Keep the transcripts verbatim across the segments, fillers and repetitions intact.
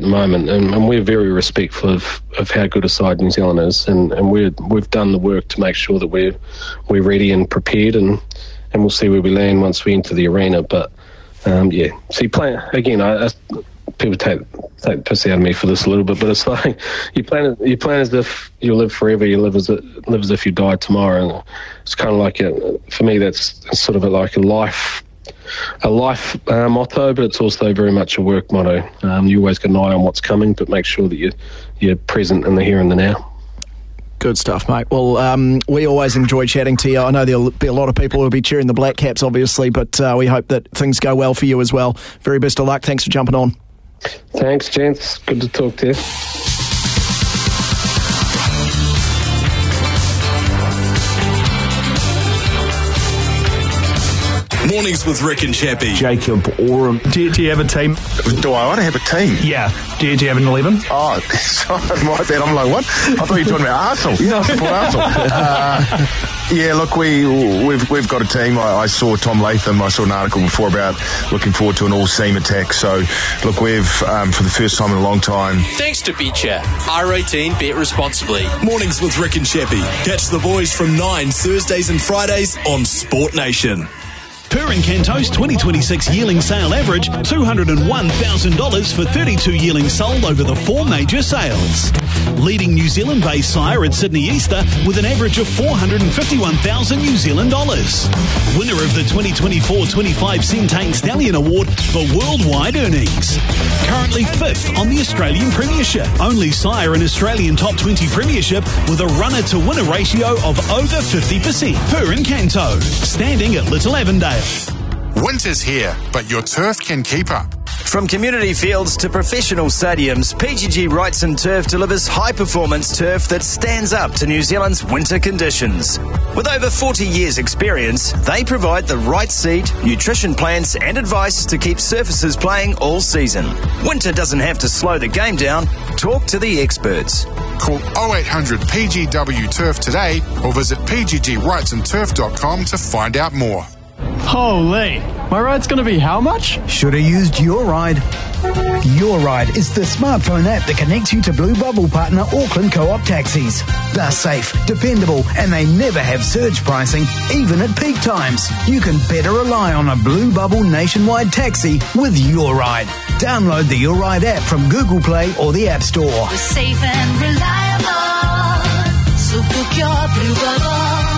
the moment, and, and we're very respectful of, of how good a side New Zealand is, and, and we're, we've done the work to make sure that we're we're ready and prepared, and, and we'll see where we land once we enter the arena. But um, yeah, see, play again. I, I, people take take the piss out of me for this a little bit, but it's like you plan you plan as if you live forever, you live as it, live as if you die tomorrow, and it's kind of like a, for me that's sort of a, like a life. A life uh, motto, but it's also very much a work motto. Um, you always got an eye on what's coming, but make sure that you're, you're present in the here and the now. Good stuff, mate. Well, um, we always enjoy chatting to you. I know there'll be a lot of people who'll be cheering the Black Caps, obviously, but uh, we hope that things go well for you as well. Very best of luck. Thanks for jumping on. Thanks, gents. Good to talk to you. Mornings with Rick and Chappie. Jacob Oram. Do you, do you have a team? Do I want to have a team? Yeah. Do you, do you have an eleven? Oh, sorry, my bad. I'm like, what? I thought you were talking about Arsenal. Yeah, I support Arsenal. Uh, yeah, look, we, we've we've got a team. I, I saw Tom Latham. I saw an article before about looking forward to an all-seam attack. So, look, we've, um, for the first time in a long time... Thanks to BetChat. R eighteen, bet responsibly. Mornings with Rick and Chappie. Catch the boys from nine Thursdays and Fridays on Sport Nation. Per Encanto's twenty twenty-six yearling sale average, two hundred one thousand dollars for thirty-two yearlings sold over the four major sales. Leading New Zealand-based sire at Sydney Easter with an average of four hundred fifty-one thousand New Zealand dollars. Winner of the twenty twenty-four twenty-five Centane Stallion Award for worldwide earnings. Currently fifth on the Australian Premiership. Only sire in Australian Top twenty Premiership with a runner-to-winner ratio of over fifty percent. Per Encanto, standing at Little Avondale. Winter's here, but your turf can keep up. From community fields to professional stadiums, P G G Wrightson Turf delivers high-performance turf that stands up to New Zealand's winter conditions. With over forty years' experience, they provide the right seed, nutrition plans and advice to keep surfaces playing all season. Winter doesn't have to slow the game down. Talk to the experts. Call oh eight hundred P G W Turf today or visit p g g wrightson turf dot com to find out more. Holy, my ride's going to be how much? Should have used Your Ride. Your Ride is the smartphone app that connects you to Blue Bubble partner Auckland Co-op taxis. They're safe, dependable, and they never have surge pricing, even at peak times. You can better rely on a Blue Bubble nationwide taxi with Your Ride. Download the Your Ride app from Google Play or the App Store. We're safe and reliable, so book your Blue Bubble.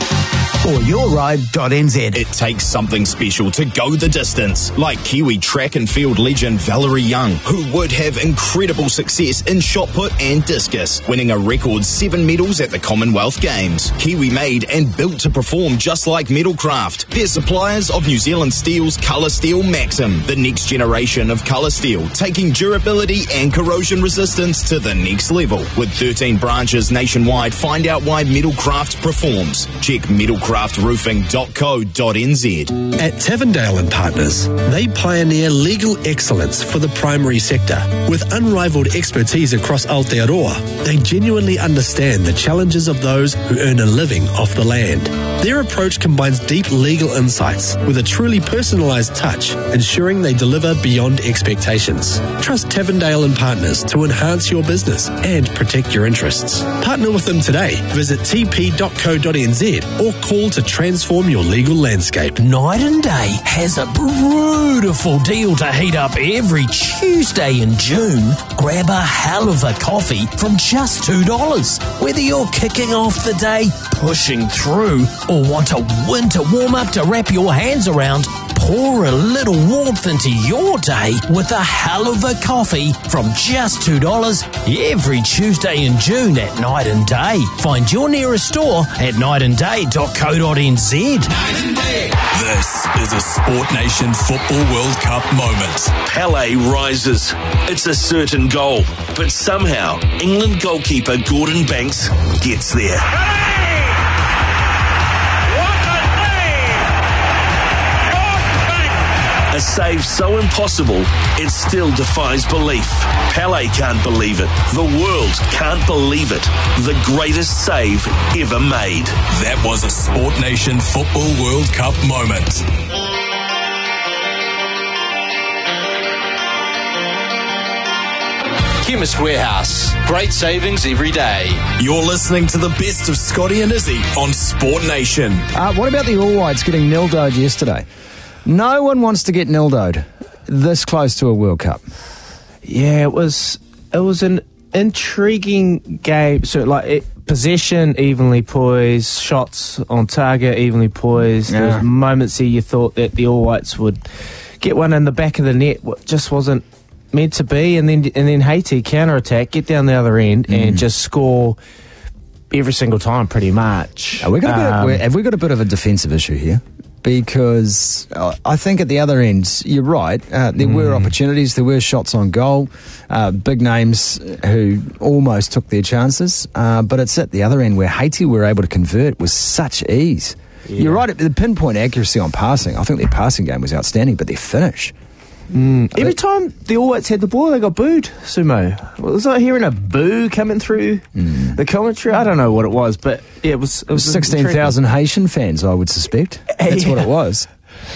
Or your ride dot n z. It takes something special to go the distance, like Kiwi track and field legend Valerie Young, who would have incredible success in shot put and discus, winning a record seven medals at the Commonwealth Games. Kiwi made and built to perform just like Metalcraft. They're suppliers of New Zealand Steel's Colour Steel Maxim, the next generation of colour steel, taking durability and corrosion resistance to the next level. With thirteen branches nationwide, find out why Metalcraft performs. Check Metalcraft roofing dot co dot n z. At Tavendale and Partners, they pioneer legal excellence for the primary sector. With unrivaled expertise across Aotearoa, they genuinely understand the challenges of those who earn a living off the land. Their approach combines deep legal insights with a truly personalised touch, ensuring they deliver beyond expectations. Trust Tavendale and Partners to enhance your business and protect your interests. Partner with them today. Visit t p dot co dot n z or call to transform your legal landscape. Night and Day has a beautiful deal to heat up every Tuesday in June. Grab a hell of a coffee from just two dollars. Whether you're kicking off the day, pushing through, or want a winter warm-up to wrap your hands around, pour a little warmth into your day with a hell of a coffee from just two dollars every Tuesday in June at Night and Day. Find your nearest store at night and day dot co dot n z. This is a Sport Nation Football World Cup moment. Pele rises. It's a certain goal, but somehow England goalkeeper Gordon Banks gets there. A save so impossible, it still defies belief. Pele can't believe it. The world can't believe it. The greatest save ever made. That was a Sport Nation Football World Cup moment. Chemist Warehouse. Great savings every day. You're listening to the best of Scotty and Izzy on Sport Nation. Uh, what about the All Whites getting nil-doed yesterday? No one wants to get nil-doed this close to a World Cup. Yeah, it was it was an intriguing game. So, like, it, possession evenly poised, shots on target evenly poised. Yeah. There was moments there you thought that the All Whites would get one in the back of the net. What just wasn't meant to be. And then and then Haiti counter attack, get down the other end, mm. and just score every single time, pretty much. Have we got a um, bit, have we got a bit of a defensive issue here? Because uh, I think at the other end, you're right, uh, there mm. were opportunities, there were shots on goal, uh, big names who almost took their chances, uh, but it's at the other end where Haiti were able to convert with such ease. Yeah. You're right, the pinpoint accuracy on passing, I think their passing game was outstanding, but their finish... Mm. Every time the All Whites had the ball, they got booed, Sumo. Well, was I hearing a boo coming through mm. the commentary? I don't know what it was, but yeah, it was... It was sixteen thousand Haitian fans, I would suspect. That's yeah. what it was.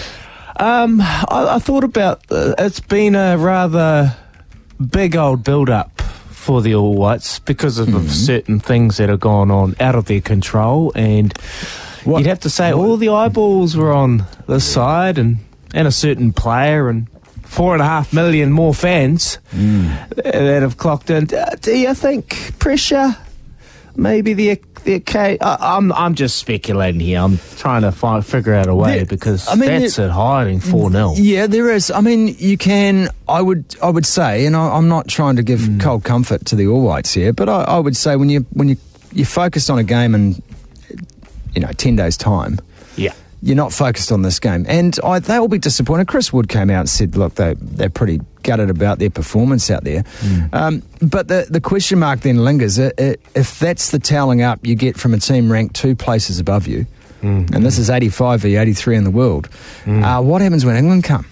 Um, I, I thought about... Uh, it's been a rather big old build-up for the All Whites because of, mm. of certain things that have gone on out of their control, and what? You'd have to say what? all the eyeballs were on this side, and, and a certain player, and... Four and a half million more fans mm. that have clocked in. Do you think pressure? Maybe the the K. I'm I'm just speculating here. I'm trying to find, figure out a way there, because I mean, that's it hiding four nil. Yeah, there is. I mean, you can. I would I would say, and I, I'm not trying to give mm. cold comfort to the All Whites here, but I, I would say when you when you you're focused on a game in you know ten days time. Yeah. You're not focused on this game. And I, they'll be disappointed. Chris Wood came out and said, look, they, they're pretty gutted about their performance out there. Mm. Um, but the, the question mark then lingers. It, it, if that's the toweling up you get from a team ranked two places above you, mm. and this is eighty-five v eighty-three in the world, mm. uh, what happens when England come?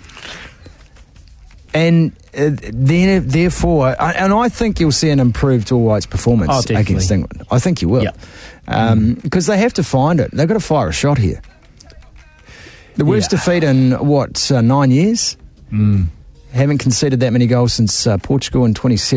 And uh, then, therefore, I, and I think you'll see an improved All Whites performance oh, against England. I think you will. Yep. Um, mm. Because they have to find it. They've got to fire a shot here. The worst yeah. defeat in, what, uh, nine years? Mm. Haven't conceded that many goals since uh, Portugal in twenty seventeen.